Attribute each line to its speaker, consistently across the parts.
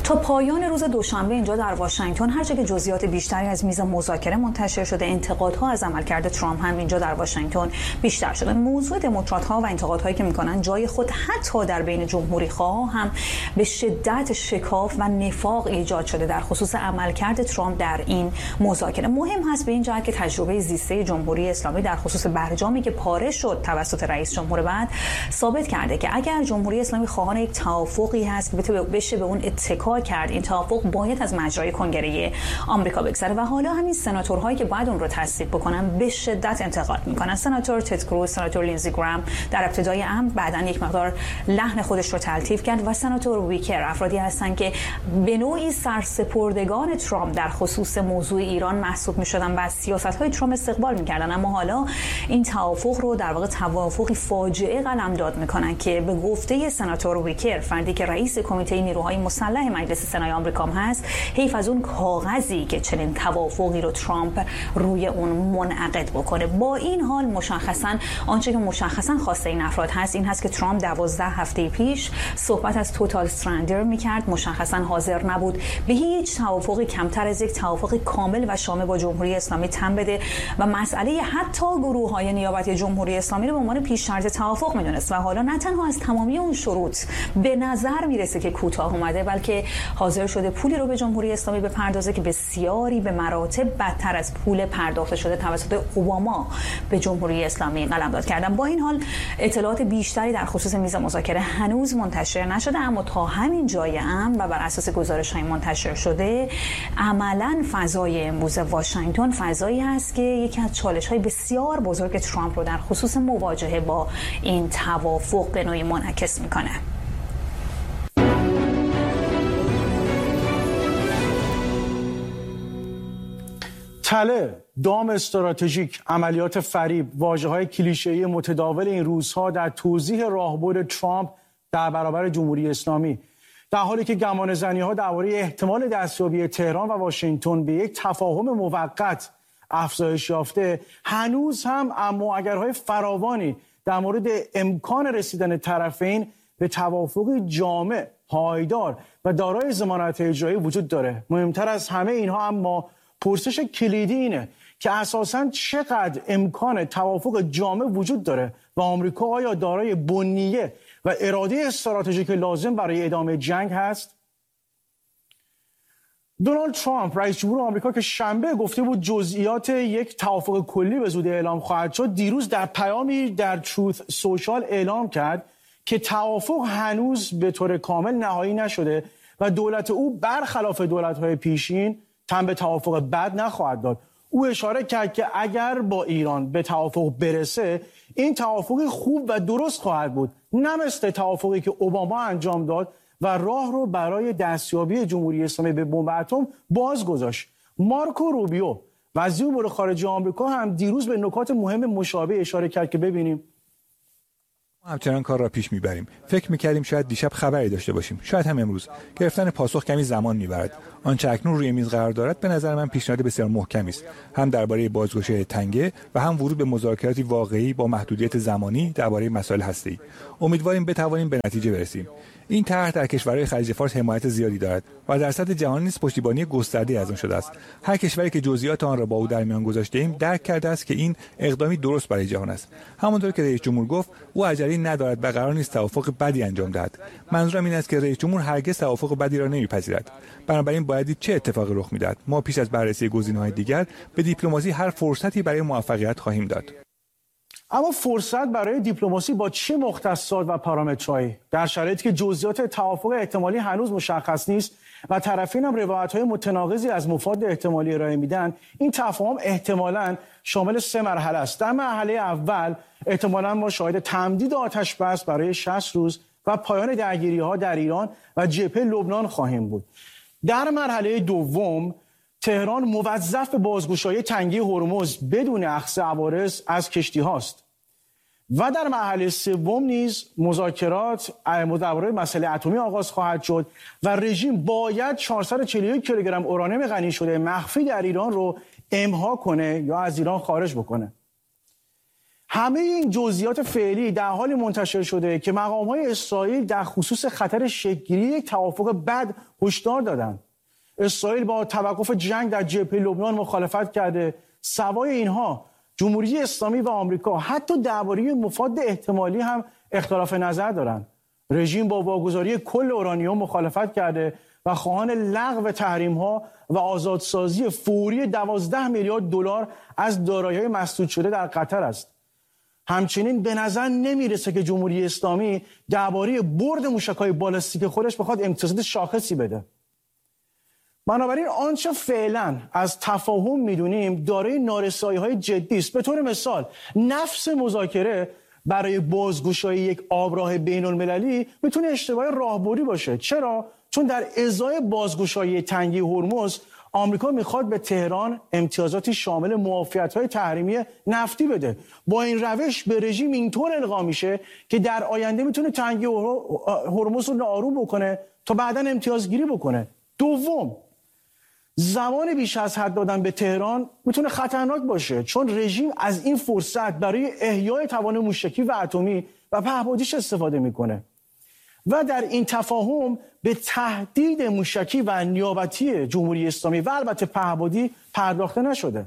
Speaker 1: تا پایان روز دوشنبه اینجا در واشنگتن هرچه که جزئیات بیشتری از میز مذاکره منتشر شده، انتقادها از عملکرد ترامپ هم اینجا در واشنگتن بیشتر شده. موضوع دموکرات‌ها و انتقادهایی که میکنن جای خود حتی در بین جمهوری‌خواها هم به شدت شکاف و نفاق ایجاد شده در خصوص عملکرد ترامپ در این مذاکره. مهم هست به این جهت که تجربه زیسته جمهوری اسلامی در خصوص برجامی که پاره شد توسط رئیس جمهور بعد ثابت کرده که اگر جمهوری اسلامی خواهان یک توافقی هست که بشه به اون اتکا کرد، این توافق باید از مجرای کنگره آمریکا بگذره و حالا همین سناتورهایی که باید اون رو تصویب بکنن به شدت انتقاد میکنن. سناتور تد کروز، سناتور لینزی گرام در ابتدای امر بعداً یک مقدار لحن خودش رو تلطیف کرد و سناتور ویکر افرادی هستن که به نوعی سرسپردگان ترامپ در خصوص موضوع ایران محسوب میشدن و از سیاست‌های ترامپ استقبال میکردن، اما حالا این توافق رو در واقع توافقی فاجعه قلمداد میکنن که به گفته سناتور ویکر، فردی که رئیس کمیته نیروهای مسلح مجلس سنای آمریکا هست، حیف از اون کاغذی که چنین توافقی رو ترامپ روی اون منعقد بکنه. با این حال مشخصا آنچه که مشخصا خواسته این افراد هست این هست که ترامپ 12 هفته پیش صحبت از توتال سرندر میکرد، مشخصا حاضر نبود به هیچ توافقی کمتر از یک توافق کامل و شامل با جمهوری اسلامی تن بده و مسئله حتی گروه‌های نیابتی جمهوری اسلامی رو به عنوان پیش شرط توافق میدونست و حالا نه تنها از تمامی اون شروط به نظر میرسه که کوتاه اومده، بلکه حاضر شده پولی رو به جمهوری اسلامی بپردازه که بسیاری به مراتب بدتر از پول پرداخته شده توسط اوباما به جمهوری اسلامی قلمداد کردن. با این حال اطلاعات بیشتری در خصوص میز مذاکره هنوز منتشر نشده، اما تا همین جای امر و بر اساس گزارش‌های منتشر شده عملاً فضای امروز واشنگتن فضایی هست که یکی از چالش‌های بسیار بزرگ ترامپ رو در خصوص مواجهه با این توافق به نوعی منعکس می‌کنه.
Speaker 2: تله، دام استراتژیک، عملیات فریب، واژه‌های کلیشه‌ای متداول این روزها در توضیح راهبرد ترامپ در برابر جمهوری اسلامی، در حالی که گمانه‌زنی‌ها درباره احتمال دستیابی تهران و واشنگتن به یک تفاهم موقت افزایش یافته، هنوز هم اما اگرهای فراوانی در مورد امکان رسیدن طرفین به توافقی جامع، پایدار و دارای ضمانت اجرایی وجود داره. مهمتر از همه اینها اما پرسش کلیدی اینه که اساساً چقدر امکان توافق جامع وجود داره و آمریکا آیا دارای بنیه و اراده استراتژیک لازم برای ادامه جنگ هست؟ دونالد ترامپ رئیس جمهور آمریکا که شنبه گفته بود جزئیات یک توافق کلی به زودی اعلام خواهد شد، دیروز در پیامی در تروث سوشال اعلام کرد که توافق هنوز به طور کامل نهایی نشده و دولت او برخلاف دولت‌های پیشین تن به توافق بد نخواهد داد. او اشاره کرد که اگر با ایران به توافق برسه این توافقی خوب و درست خواهد بود، نه مثل توافقی که اوباما انجام داد و راه رو برای دستیابی جمهوری اسلامی به بمب اتم باز گذاشت. مارکو روبیو وزیر امور خارجه آمریکا هم دیروز به نکات مهم مشابه اشاره کرد که ببینیم.
Speaker 3: همچنان کار را پیش میبریم. فکر میکردیم شاید دیشب خبری داشته باشیم، شاید هم امروز. گرفتن پاسخ کمی زمان میبرد. آنچه اکنون روی میز قرار دارد به نظر من پیشنهاد بسیار محکمی است، هم درباره بازگشایی تنگه و هم ورود به مذاکراتی واقعی با محدودیت زمانی درباره مسائل هسته‌ای. امیدواریم بتوانیم به نتیجه برسیم. این طرح در کشورهای خلیج فارس حمایت زیادی دارد و در سطح جهانی نیز پشتیبانی گسترده از آن شده است. هر کشوری که جزئیات آن را با او در میان گذاشته‌ایم درک کرده است که این اقدامی درست برای جهان است. همانطور که رئیس جمهور گفت، او عجله‌ای ندارد و قرار نیست توافق بدی انجام دهد. منظورم این است که رئیس جمهور هرگز توافق بدی را نمی‌پذیرد. بنابراین باید دید چه اتفاقی رخ می‌دهد. ما پیش از بررسی گزینه‌های دیگر به دیپلماسی هر فرصتی برای موفقیت خواهیم داد.
Speaker 2: اما فرصت برای دیپلماسی با چه مختصات و پارامترهایی؟ در شرایطی که جزئیات توافق احتمالی هنوز مشخص نیست و طرفین هم روایت‌های متناقضی از مفاد احتمالی ارائه میدن، این تفاهم احتمالاً شامل 3 مرحله است. در مرحله اول احتمالاً ما شاهد تمدید آتش بس برای 60 روز و پایان درگیری‌ها در ایران و جبهه لبنان خواهیم بود. در مرحله دوم تهران موظف به بازگشایی تنگه هرمز بدون اخذ عوارض از کشتی هاست و در مرحله سوم نیز مذاکرات درباره مسئله اتمی آغاز خواهد شد و رژیم باید 441 کیلوگرم اورانیوم غنی شده مخفی در ایران رو امها کنه یا از ایران خارج بکنه. همه این جزئیات فعلی در حالی منتشر شده که مقام‌های اسرائیل در خصوص خطر شکل‌گیری یک توافق بد هشدار دادند. اسرائیل با توقف جنگ در جبهه لبنان مخالفت کرده. سوای اینها جمهوری اسلامی و آمریکا حتی درباره مفاد احتمالی هم اختلاف نظر دارند. رژیم با واگذاری کل اورانیوم مخالفت کرده و خواهان لغو تحریم‌ها و آزادسازی فوری 12 میلیارد دلار از دارایی‌های مسدود شده در قطر است. همچنین به نظر نمیرسه که جمهوری اسلامی درباره برد موشک‌های بالستیک خودش بخواد امتیازات شاخصی بده. بنابراین آنچه فعلا از تفاهم میدونیم دارای نارسایی‌های جدی است. به طور مثال نفس مذاکره برای بازگشایی یک آبراه بین‌المللی میتونه اشتباه راهبردی باشه. چرا؟ چون در ازای بازگشایی تنگه هرمز آمریکا میخواد به تهران امتیازاتی شامل معافیت‌های تحریمی نفتی بده. با این روش به رژیم اینطور القا میشه که در آینده میتونه تنگه هرمز رو آروم بکنه تا بعداً امتیازگیری بکنه. دوم، زمان بیش از حد دادن به تهران میتونه خطرناک باشه، چون رژیم از این فرصت برای احیای توان موشکی و اتمی و پهپادیش استفاده میکنه و در این تفاهم به تهدید موشکی و نیابتی جمهوری اسلامی و البته پهپادی پرداخته نشده.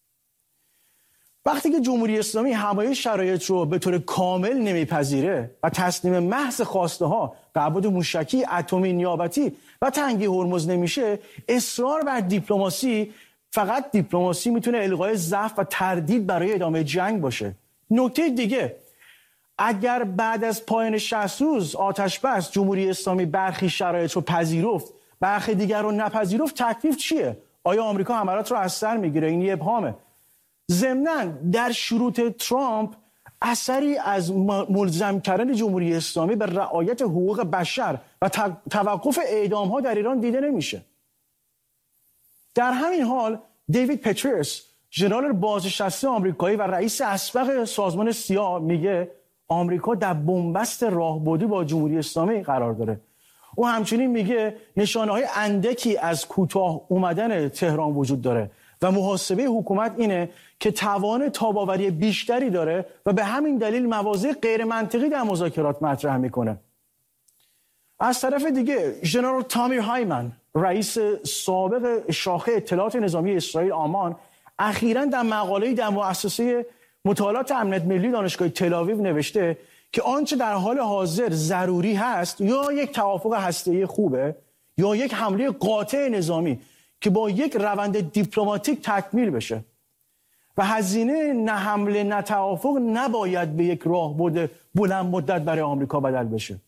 Speaker 2: وقتی که جمهوری اسلامی همه شرایط رو به طور کامل نمیپذیره و تسلیم محض خواسته ها در مورد موشکی، اتمی، نیابتی و تنگه هرمز نمیشه، اصرار بر دیپلماسی، فقط دیپلماسی میتونه الغای ضعف و تردید برای ادامه جنگ باشه. نکته دیگه، اگر بعد از پایان 60 روز آتش بس جمهوری اسلامی برخی شرایط رو پذیرفت، برخی دیگر رو نپذیرفت، تکلیف چیه؟ آیا آمریکا حملات رو از سر میگیره؟ این ابهامه. ضمناً در شروط ترامپ اثری از ملزم کردن جمهوری اسلامی به رعایت حقوق بشر و توقف اعدام‌ها در ایران دیده نمیشه. در همین حال دیوید پتریوس، ژنرال بازنشسته آمریکایی و رئیس اسبق سازمان سیا، میگه آمریکا در بنبست راهبردی با جمهوری اسلامی قرار داره. او همچنین میگه نشانه‌های اندکی از کوتاه اومدن تهران وجود داره و محاسبه حکومت اینه که توان تاب‌آوری بیشتری داره و به همین دلیل مواضع غیر منطقی در مذاکرات مطرح میکنه. از طرف دیگه ژنرال تامیر هایمن، رئیس سابق شاخه اطلاعات نظامی اسرائیل آمان، اخیراً در مقاله‌ای در مؤسسه مطالعات امنیت ملی دانشگاه تل‌آویو نوشته که آنچه در حال حاضر ضروری هست یا یک توافق هسته‌ای خوبه یا یک حمله قاطع نظامی که با یک روند دیپلماتیک تکمیل بشه و هزینه نه حمله نه توافق نباید به یک راهبرد بلند مدت برای آمریکا بدل بشه.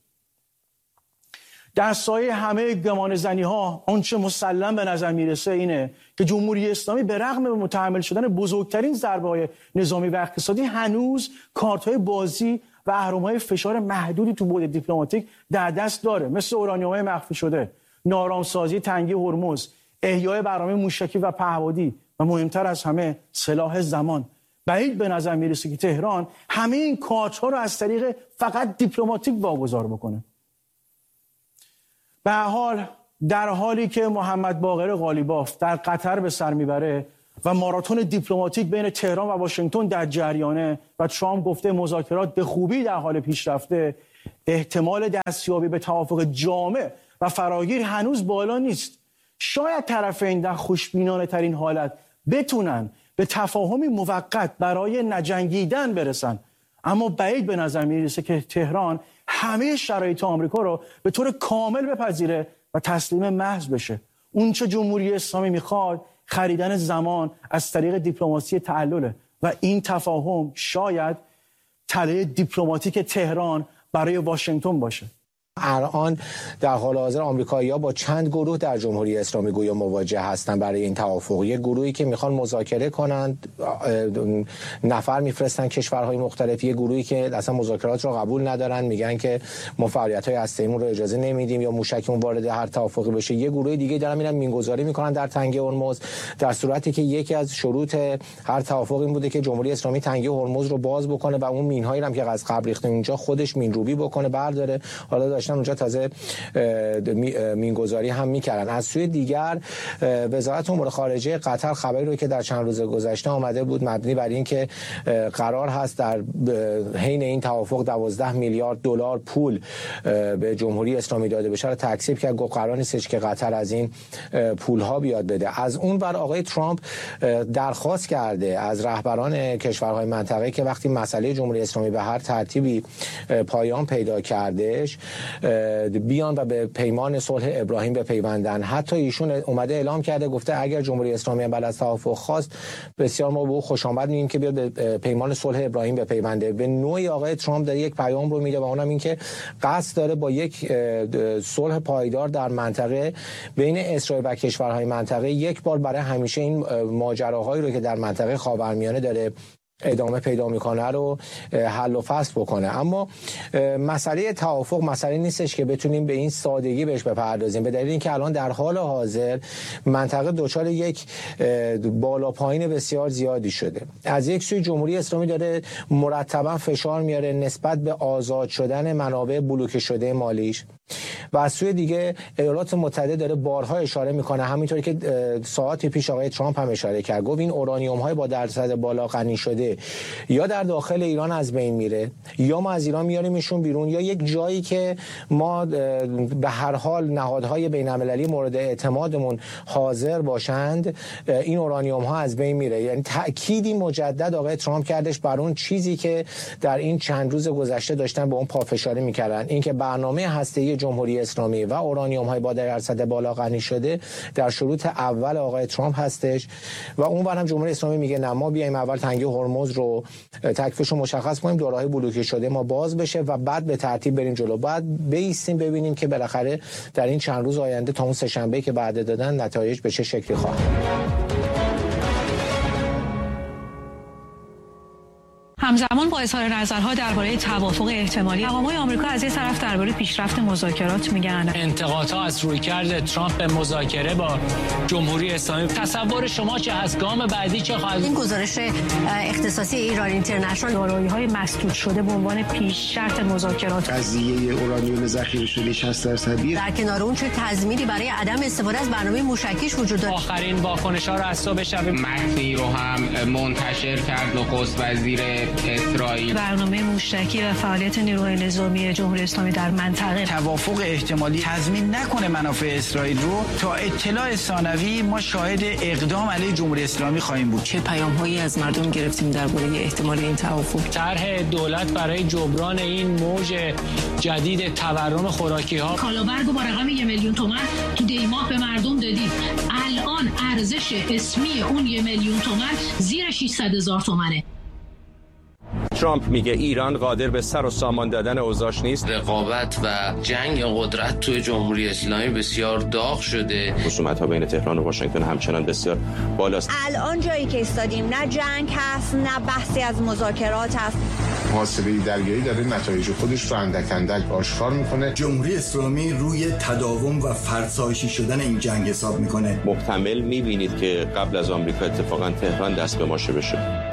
Speaker 2: در سایه همه گمانه‌زنی‌ها آنچه مسلم به نظر میرسه اینه که جمهوری اسلامی به رغم متحمل شدن بزرگترین ضربه‌های نظامی و اقتصادی هنوز کارت‌های بازی و اهرم‌های فشار محدودی تو بعد دیپلماتیک در دست داره، مثل اورانیوم‌های مخفی شده، نارامسازی تنگه هرمز، احیای برنامه موشکی و پهپادی و مهمتر از همه سلاح زمان. بعید به نظر میرسه که تهران همه این کارت‌ها رو از طریق فقط دیپلماتیک واگذار بکنه. به هر حال در حالی که محمد باقر قالیباف در قطر به سر میبره و ماراتون دیپلماتیک بین تهران و واشنگتن در جریانه و ترامپ گفته مذاکرات به خوبی در حال پیشرفته، احتمال دستیابی به توافق جامع و فراگیر هنوز بالا نیست. شاید طرفین در خوشبینانه ترین حالت بتونن به تفاهمی موقت برای نجنگیدن برسن، اما بعید به نظر میرسه که تهران همه شرایط آمریکا رو به طور کامل بپذیره و تسلیم محض بشه. اون چه جمهوری اسلامی میخواد خریدن زمان از طریق دیپلماسی تعلله و این تفاهم شاید تله دیپلماتیک تهران برای واشنگتن باشه.
Speaker 4: الان در حال حاضر آمریکایی‌ها با چند گروه در جمهوری اسلامی گویا مواجه هستن برای این توافق. یک گروهی که میخوان مذاکره کنند، نفر میفرستن کشورهای مختلف، یک گروهی که اصلا مذاکرات رو قبول ندارن، میگن که ما فعالیت‌های هسته‌ایمون رو اجازه نمیدیم یا موشکمون وارد هر توافقی بشه. یک گروه دیگه دارن میرن مینگذاری میکنن در تنگه هرمز، در صورتی که یکی از شروط هر توافق این بوده که جمهوری اسلامی تنگه هرمز رو باز بکنه و اون مین‌هایی هم که از قبل ریخته اونجا خودش مینروبی بکنه، برداره. حالا داشتن میذاشتن اونجا تازه مینگذاری هم میکردن. از سوی دیگر وزارت امور خارجه قطر خبری رو که در چند روز گذشته آمده بود مبنی بر این که قرار هست در حین این توافق 12 میلیارد دلار پول به جمهوری اسلامی داده بشه رو تکذیب کرد، گفت قرار نیستش که قطر از این پول ها بیاد بده. از اون ور آقای ترامپ درخواست کرده از رهبران کشورهای منطقه که وقتی مسئله جمهوری اسلامی به هر ترتیبی پایان پیدا کردش بیان و به پیمان صلح ابراهیم بپیوندن. حتی ایشون اومده اعلام کرده، گفته اگر جمهوری اسلامی بعد از توافق خواست بسیار ما به او خوش آمد میگیم که بیاد به پیمان صلح ابراهیم بپیونده. به نوعی آقای ترامپ داره یک پیام رو میده و اونم این که قصد داره با یک صلح پایدار در منطقه بین اسرائیل و کشورهای منطقه یک بار برای همیشه این ماجراهایی رو که در منطقه خاورمیانه داره ادامه پیدا میکنه رو حل و فصل بکنه. اما مسئله توافق مسئله نیستش که بتونیم به این سادگی بهش بپردازیم، به دلیل اینکه الان در حال حاضر منطقه دچار یک بالا پایین بسیار زیادی شده. از یک سوی جمهوری اسلامی داره مرتبا فشار میاره نسبت به آزاد شدن منابع بلوکه شده مالیش و از سوی دیگه ایالات متحده داره بارها اشاره میکنه، همینطوری که ساعتی پیش آقای ترامپ هم اشاره کرد، گفت این اورانیوم های با درصد بالا غنی شده یا در داخل ایران از بین میره یا ما از ایران میاریمشون بیرون یا یک جایی که ما به هر حال نهادهای بین‌المللی مورد اعتمادمون حاضر باشند این اورانیوم ها از بین میره. یعنی تأکیدی مجدد آقای ترامپ کردش بر اون چیزی که در این چند روز گذشته داشتن به اون پافشاری میکردن، اینکه برنامه هسته‌ای جمهوری اسلامی و اورانیوم های با درصد بالا غنی شده در شروط اول آقای ترامپ هستش و اونور هم جمهوری اسلامی میگه نه ما بیایم اول تنگه هرمز رو تکلیفش رو مشخص کنیم، دورهای بلوکه شده ما باز بشه و بعد به ترتیب بریم جلو. بعد بایستیم ببینیم که بالاخره در این چند روز آینده تا اون سه‌شنبه که بعد دادن نتایج به چه شکلی خواهد.
Speaker 5: همزمان با اظهار نظرها درباره توافق احتمالی، مقامات آمریکا از یک طرف درباره پیشرفت مذاکرات میگن.
Speaker 6: انتقادها از رویکرد ترامپ به مذاکره با جمهوری اسلامی، تصور شما چه از گام بعدی چه خواهد؟
Speaker 5: این گزارش اختصاصی ایران اینترنشنال دارایی‌های مسدود شده به عنوان پیش شرط مذاکرات.
Speaker 7: قضیه اورانیوم ذخیره شده 60%.
Speaker 5: در کنار اون چه تضمینی برای عدم استفاده از برنامه موشکیش وجود داره.
Speaker 6: آخرین واکنش‌ها رو از صبح شب
Speaker 8: متنی رو هم منتشر کرد نخست وزیر اسرائیل.
Speaker 5: برنامه موشکی و فعالیت نیروهای نظامی جمهوری اسلامی در منطقه.
Speaker 9: توافق احتمالی تضمین نکنه منافع اسرائیل رو. تا اطلاع ثانوی ما شاهد اقدام علیه جمهوری اسلامی خواهیم بود.
Speaker 5: چه پیام‌هایی از مردم گرفتیم درباره احتمال این توافق؟
Speaker 6: طرح دولت برای جبران این موج جدید تورم خوراکی‌ها.
Speaker 10: کالابرگو با رقم 1 میلیون تومان تو دیماه به مردم دادید. الان ارزش اسمی اون 1 میلیون تومان زیر 600,000 تومانه.
Speaker 11: ترامپ میگه ایران قادر به سر و سامان دادن اوضاعش نیست.
Speaker 8: رقابت و جنگ قدرت توی جمهوری اسلامی بسیار داغ شده.
Speaker 11: خصومت‌ها بین تهران و واشنگتن همچنان بسیار بالاست.
Speaker 12: الان جایی که ایستادیم نه جنگ هست نه بحثی از مذاکرات هست.
Speaker 7: محاسبه درگیری داره نتایج خودش رو اندک اندک آشکار میکنه.
Speaker 13: جمهوری اسلامی روی تداوم و فرسایشی شدن این جنگ حساب میکنه.
Speaker 11: محتمل میبینید که قبل از آمریکا اتفاقا تهران دست به ماشه بشه.